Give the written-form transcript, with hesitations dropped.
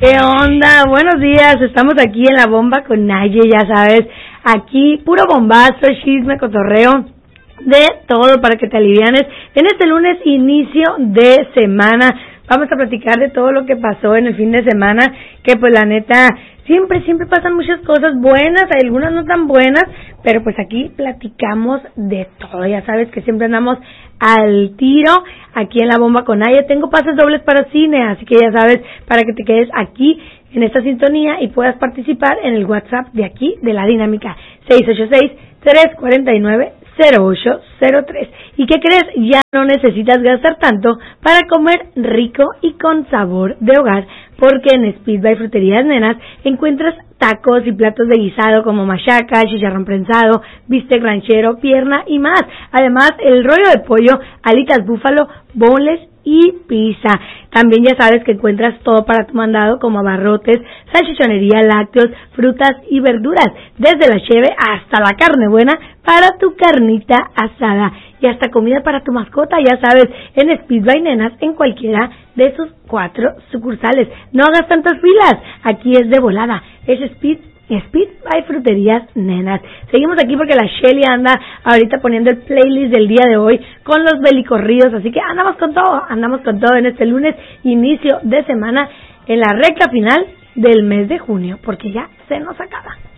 ¿Qué onda? Buenos días, estamos aquí en La Bomba con Naye, ya sabes, aquí puro bombazo, chisme, cotorreo, de todo para que te alivianes. En este lunes, inicio de semana, vamos a platicar de todo lo que pasó en el fin de semana, que pues la neta, siempre pasan muchas cosas buenas, hay algunas no tan buenas, pero pues aquí platicamos de todo, ya sabes que siempre andamos al tiro, aquí en La Bomba con Naye. Tengo pases dobles para cine, así que ya sabes, para que te quedes aquí en esta sintonía y puedas participar en el WhatsApp de aquí, de la dinámica, 686-349-0803. ¿Y qué crees? Ya no necesitas gastar tanto para comer rico y con sabor de hogar, porque en Speed by Fruterías Nenas encuentras tacos y platos de guisado como machaca, chicharrón prensado, bistec ranchero, pierna y más. Además, el rollo de pollo, alitas búfalo, boneless y pizza. También ya sabes que encuentras todo para tu mandado como abarrotes, salchichonería, lácteos, frutas y verduras, desde la cheve hasta la carne buena para tu carnita asada y hasta comida para tu mascota, ya sabes, en Speed by Nenas en cualquiera de sus 4 sucursales. No hagas tantas filas, aquí es de volada, es Speed by Fruterías Nenas. Seguimos aquí porque la Shelly anda ahorita poniendo el playlist del día de hoy con los belicorridos, así que andamos con todo en este lunes, inicio de semana, en la recta final del mes de junio, porque ya se nos acaba.